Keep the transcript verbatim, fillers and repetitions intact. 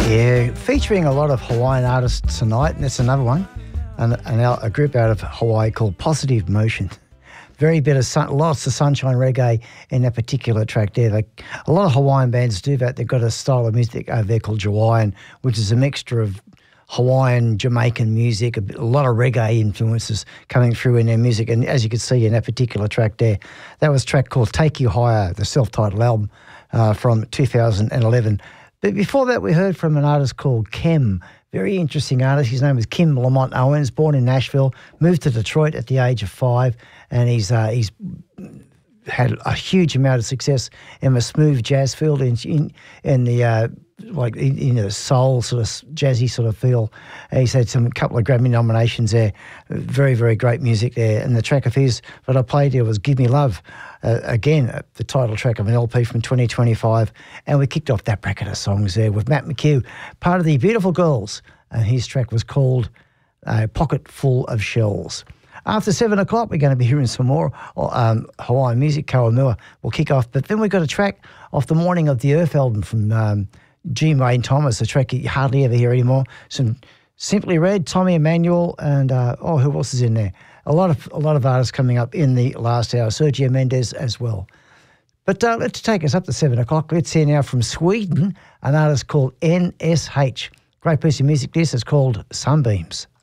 Yeah, featuring a lot of Hawaiian artists tonight, and that's another one, and, and our, a group out of Hawaii called Positive Motion. Very bit of sun, lots of sunshine reggae in that particular track there. Like, a lot of Hawaiian bands do that. They've got a style of music over there called Jawaiian, which is a mixture of Hawaiian, Jamaican music, a, bit, a lot of reggae influences coming through in their music. And as you can see in that particular track there, that was a track called Take You Higher, the self-titled album uh, from two thousand eleven. But before that, we heard from an artist called Kem. Very interesting artist. His name is Kim Lamont Owens, born in Nashville, moved to Detroit at the age of five, and he's uh, he's had a huge amount of success in the smooth jazz field, in in, in the uh, like in, in the soul sort of jazzy sort of feel. And he's had some couple of Grammy nominations there. Very very great music there. And the track of his that I played here was "Give Me Love." Uh, again, uh, the title track of an L P from twenty twenty-five. And we kicked off that bracket of songs there with Matt McHugh, part of the Beautiful Girls. And his track was called uh, Pocket Full of Shells. After seven o'clock, we're going to be hearing some more um, Hawaiian music. Kauamua will kick off. But then we've got a track off the Morning of the Earth album from um, G. Wayne Thomas, a track you hardly ever hear anymore. Some Simply Red, Tommy Emmanuel, and, uh, oh, who else is in there? A lot of a lot of artists coming up in the last hour. Sergio Mendes as well. But uh, let's take us up to seven o'clock. Let's hear now from Sweden, an artist called N S H. Great piece of music. This is called Sunbeams.